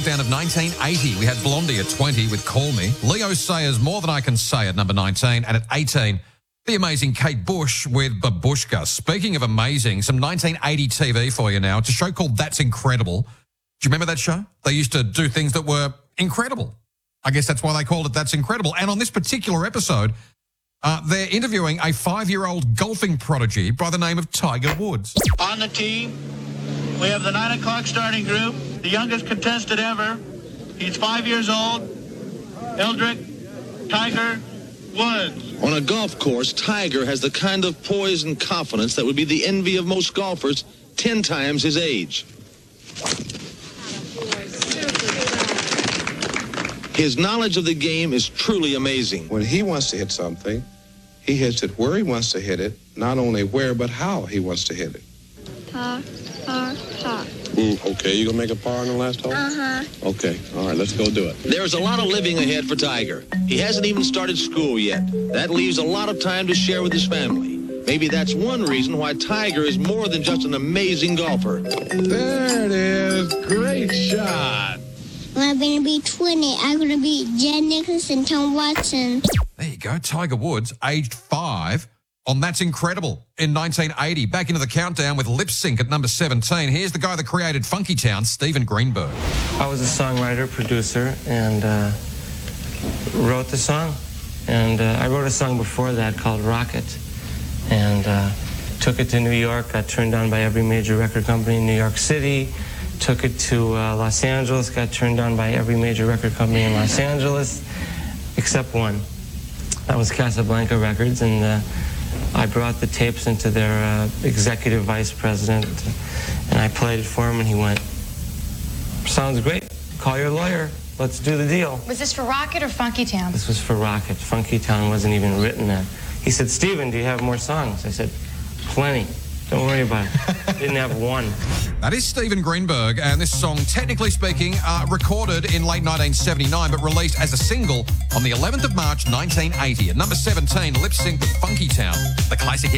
countdown of 1980. We had Blondie at 20 with Call Me. Leo Sayers, More Than I Can Say at number 19. And at 18, the amazing Kate Bush with Babushka. Speaking of amazing, some 1980 TV for you now. It's a show called That's Incredible. Do you remember that show? They used to do things that were incredible. I guess that's why they called it That's Incredible. And on this particular episode, they're interviewing a 5-year-old golfing prodigy by the name of Tiger Woods. On the tee, we have the 9 o'clock starting group, the youngest contestant ever. He's 5 years old, Eldrick Tiger Woods. On a golf course, Tiger has the kind of poise and confidence that would be the envy of most golfers 10 times his age. His knowledge of the game is truly amazing. When he wants to hit something, he hits it where he wants to hit it, not only where, but how he wants to hit it. Par. Okay, you gonna make a par on the last hole? Uh-huh. Okay, all right, let's go do it. There's a lot of living ahead for Tiger. He hasn't even started school yet. That leaves a lot of time to share with his family. Maybe that's one reason why Tiger is more than just an amazing golfer. There it is. Great shot. When I'm going to be 20, I'm going to be Jen Nicholson, Tom Watson. There you go, Tiger Woods, aged 5, on That's Incredible in 1980. Back into the countdown with Lip Sync at number 17. Here's the guy that created Funky Town, Steven Greenberg. I was a songwriter, producer, and wrote the song. And I wrote a song before that called Rocket. And took it to New York, got turned down by every major record company in New York City. Took it to Los Angeles, got turned down by every major record company in Los Angeles, except one. That was Casablanca Records, and I brought the tapes into their executive vice president, and I played it for him, and he went, "Sounds great. Call your lawyer. Let's do the deal." Was this for Rocket or Funky Town? This was for Rocket. Funky Town wasn't even written then. He said, "Steven, do you have more songs?" I said, "Plenty. Don't worry about it." Didn't have one. That is Steven Greenberg, and this song, technically speaking, recorded in late 1979, but released as a single on the 11th of March, 1980. At number 17, Lip Sync with Funky Town, the classic hit.